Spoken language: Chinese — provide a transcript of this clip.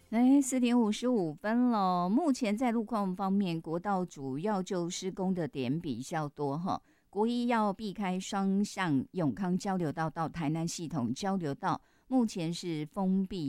哎，4点55分了。目前在路况方面，国道主要就施工的点比较多哈。国一要避开双向永康交流道到台南系统交流道，目前是封闭。